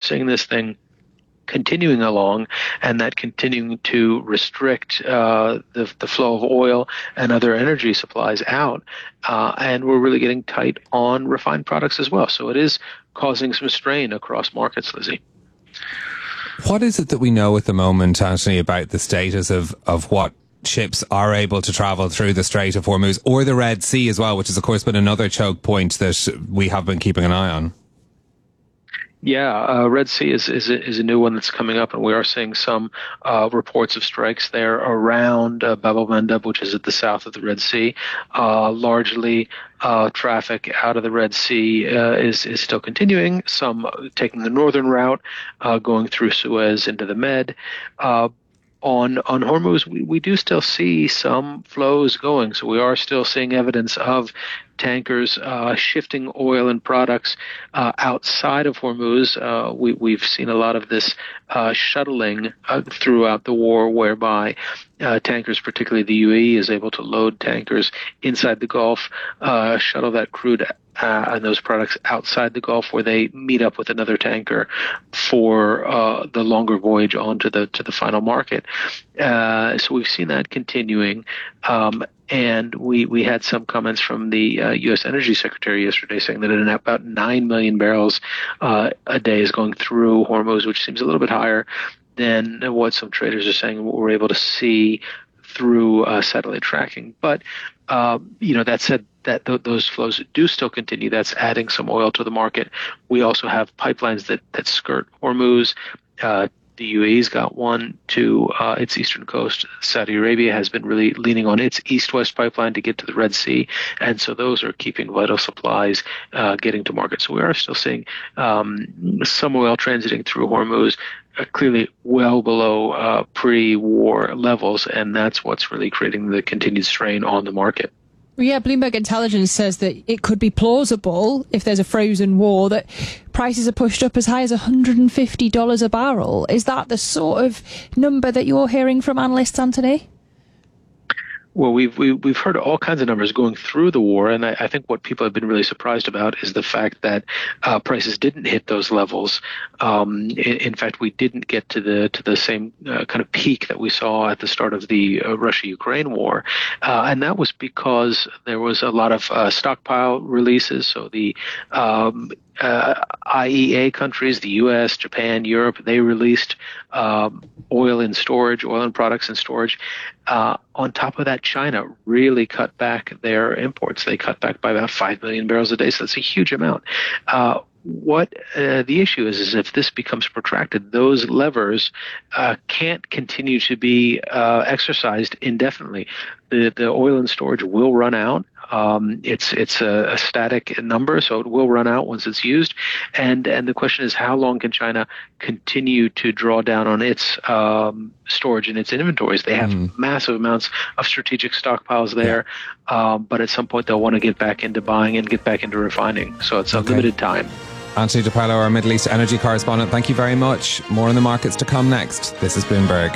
seeing this thing continuing along, and that continuing to restrict the flow of oil and other energy supplies out. And we're really getting tight on refined products as well. So it is causing some strain across markets, Lizzie. What is it that we know at the moment, Anthony, about the status of what ships are able to travel through the Strait of Hormuz or the Red Sea as well, which has, of course, been another choke point that we have been keeping an eye on? Yeah, Red Sea is a new one that's coming up, and we are seeing some reports of strikes there around Bab el-Mandeb, which is at the south of the Red Sea. Largely, traffic out of the Red Sea is still continuing. Some taking the northern route, going through Suez into the Med. On Hormuz, we do still see some flows going, so we are still seeing evidence of tankers shifting oil and products outside of Hormuz. We've seen a lot of this shuttling throughout the war, whereby tankers, particularly the UAE, is able to load tankers inside the Gulf, shuttle that crude and those products outside the Gulf, where they meet up with another tanker for the longer voyage on to the final market. So we've seen that continuing. And we had some comments from the U.S. Energy Secretary yesterday saying that about 9 million barrels a day is going through Hormuz, which seems a little bit higher than what some traders are saying we're able to see through satellite tracking. But, that said, that those flows do still continue. That's adding some oil to the market. We also have pipelines that skirt Hormuz. The UAE's got one to its eastern coast. Saudi Arabia has been really leaning on its east-west pipeline to get to the Red Sea, and so those are keeping vital supplies getting to market. So we are still seeing some oil transiting through Hormuz, clearly well below pre-war levels, and that's what's really creating the continued strain on the market. Yeah, Bloomberg Intelligence says that it could be plausible, if there's a frozen war, that prices are pushed up as high as $150 a barrel. Is that the sort of number that you're hearing from analysts, Anthony? Well, we've heard all kinds of numbers going through the war, and I think what people have been really surprised about is the fact that prices didn't hit those levels. In fact, we didn't get to the same kind of peak that we saw at the start of the Russia-Ukraine war, and that was because there was a lot of stockpile releases. So the IEA countries, the U.S., Japan, Europe, they released oil in storage, oil and products in storage. On top of that, China really cut back their imports. They cut back by about 5 million barrels a day, so that's a huge amount. What the issue is if this becomes protracted, those levers can't continue to be exercised indefinitely. The oil in storage will run out. It's a static number, so it will run out once it's used. And the question is, how long can China continue to draw down on its storage and its inventories? They have massive amounts of strategic stockpiles there, but at some point they'll want to get back into buying and get back into refining. So it's a limited time. Anthony DiPaolo, our Middle East energy correspondent, thank you very much. More on the markets to come next. This is Bloomberg.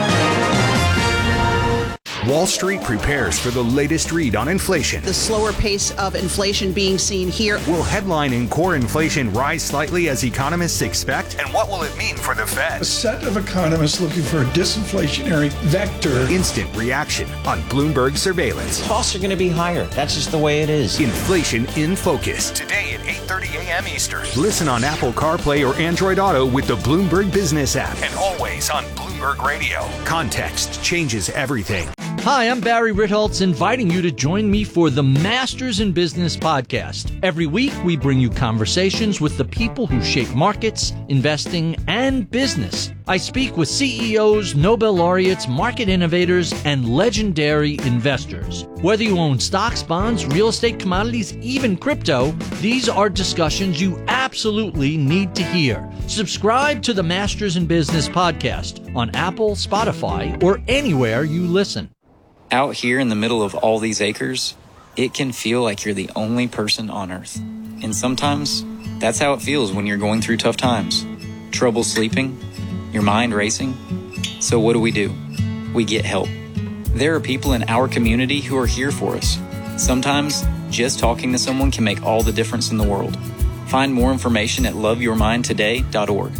Wall Street prepares for the latest read on inflation. The slower pace of inflation being seen here. Will headline and core inflation rise slightly as economists expect? And what will it mean for the Fed? A set of economists looking for a disinflationary vector. Instant reaction on Bloomberg Surveillance. Costs are going to be higher. That's just the way it is. Inflation in Focus. Today at 8:30 a.m. Eastern. Listen on Apple CarPlay or Android Auto with the Bloomberg Business app. And always on Bloomberg Radio. Context changes everything. Hi, I'm Barry Ritholtz, inviting you to join me for the Masters in Business podcast. Every week, we bring you conversations with the people who shape markets, investing, and business. I speak with CEOs, Nobel laureates, market innovators, and legendary investors. Whether you own stocks, bonds, real estate, commodities, even crypto, these are discussions you absolutely need to hear. Subscribe to the Masters in Business podcast on Apple, Spotify, or anywhere you listen. Out here in the middle of all these acres, it can feel like you're the only person on Earth. And sometimes, that's how it feels when you're going through tough times. Trouble sleeping, your mind racing. So what do? We get help. There are people in our community who are here for us. Sometimes, just talking to someone can make all the difference in the world. Find more information at loveyourmindtoday.org.